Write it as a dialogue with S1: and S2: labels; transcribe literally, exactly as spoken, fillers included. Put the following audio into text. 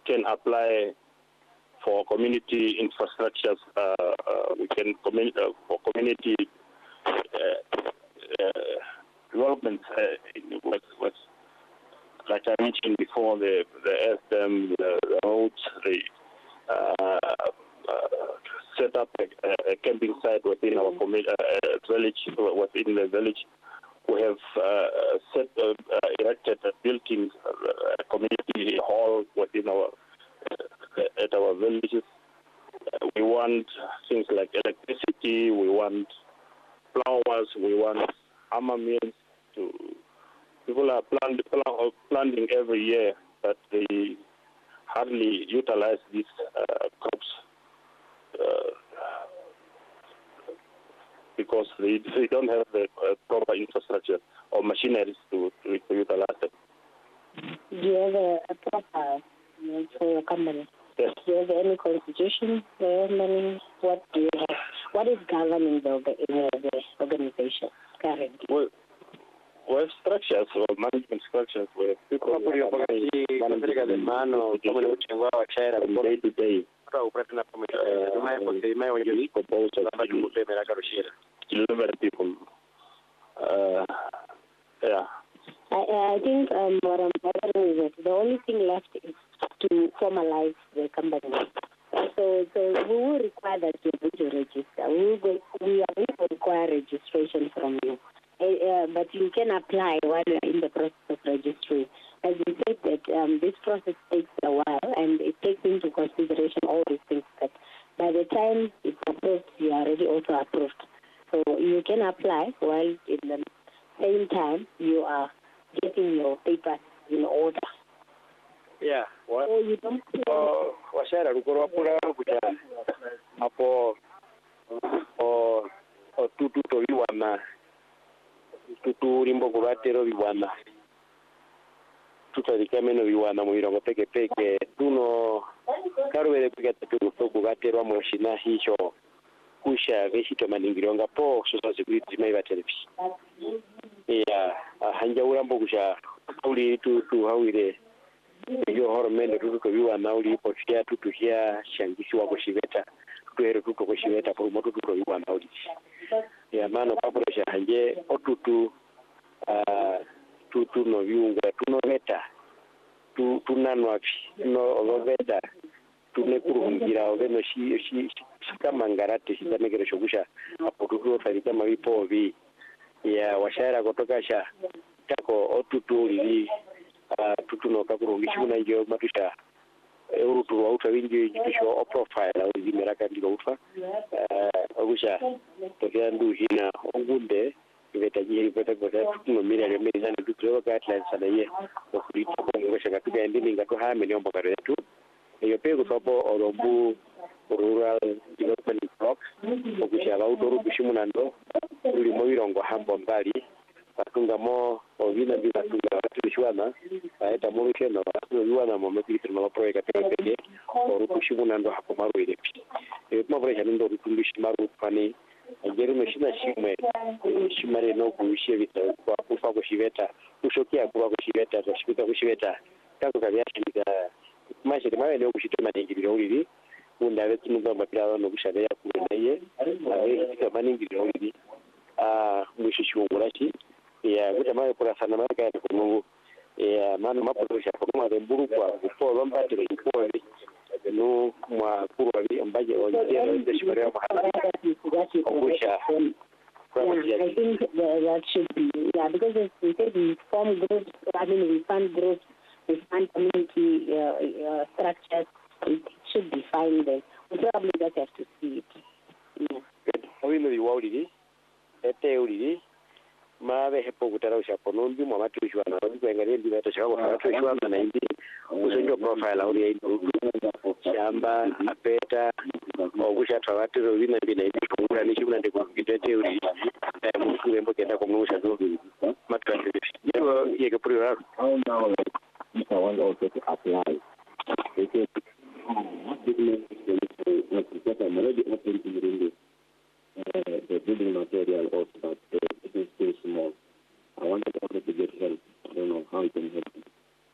S1: can apply for community infrastructures. Uh, uh, we can commun- uh, for community uh, uh, development. Uh, was, was like I mentioned before, the the S D M, the, the roads, the uh, uh, set up a, a camping site within our community, uh, village, within the village. We have uh, set, uh, uh, erected a built-in uh, community hall within our uh, at our villages. Uh, we want things like electricity. We want flowers. We want hammer mills. To people are plant, plant, planting every year, but they hardly utilize these uh, crops. Uh, because they, they don't have the uh, proper infrastructure or machineries to, to, to utilize them.
S2: Do you have a, a proper you know, for your company?
S1: Yes.
S2: Do you have any constitution? Money? What do you have? What is governing the, the, the organization currently?
S1: Well, we have structures, or management structures, where people are day to day. Deliver people. Uh, yeah.
S2: I, I think um, what I'm gathering is that the only thing left is to formalize the company. So, so we will require that you need to register. We will go, we are going to require registration from you. Uh, uh, but you can apply while you're in the process of registering. As we said that um, this process takes a while and it takes into consideration all these things that by the time it's approved, you are already also approved. So you can apply while in the same time you are getting your papers in order.
S3: Yeah. What?
S2: So you don't
S3: Oh, washara rukoro pura kuja hapo o o tutu to biwana tutu limbo kubatero biwana tutalikameno biwana mu birongo peke peke tuno karwele kugata tutu kubatero mu shina hicho kusha veshito maningironga po sosa zibiti maiba television ya hanja urambo kusha uli tu tu hawire yo hormende tutu biwana uli potia tutu hia shangisi wako shiveta tuere tutu ko shiveta por moto tutu biwana uli ya mano paporesha hanje otutu uh, tutu no viunga tuno veta tu tunanwa no oveta tune kurungira oveno shi shi kama ngarate sitamekere shokusha hapo tutu talika mavipo vi ya washaira kutoka sha tako otutu uli uh, tutu no kakurungisha una ndio matusha urutu wa uta wingi jipisho o profile au zimeraka ndilo ufa uh, ogusha tokea ndu hina ongunde ivetajiri veta veta tuno mira le mira sana tutu ka atlas sana ye okurita ko ngosha katuga ndini ngato ha milioni bakare tu iyo pego sopo orombu rural development block ogusha ba utoru bishimunando uli mo irongo hambo mbali atunga mo ovina bila tunga tushwana aeta mo keno yuana mo mekitri no project peke oru bishimunando hapo maru ile pi e mo project ndo rutundishi maru pani ngeri meshina shimwe shimare no kushivita kwa kufa kushiveta kushokia kwa kushiveta kushivita kushiveta tangu kavyashika maisha kama leo kushitema ngibiro ulili unda wetu nunga mapira no kushadea kueneye awe kama ngibiro ulili ah mwishishungurashi ya kutamaye kwa sana maka ya kungu ya manu maporosha kwa mburu kwa kupolo mbatire ipoli no mwa kurwa mbaje ojia ndio shimare mahala ogusha
S2: I think that should be, yeah, because as we said, we form groups, I mean, we fund groups, we fund community uh, uh, structures, it should be fine then. We probably just have to see it. Yeah.
S3: Good. How will you worry? Ete uri mawe hepo kutarusha ponombi mwa matu shwana kuangalia ndio atashaka kwa watu shwana na hindi usenjo profile au ya shamba apeta ogusha tawati ro bina bina ndi kungura ni shibuna ndi kugitete uri mukure mbo kenda kumusha ndo matu yewe yeke puri ra
S4: I want also to apply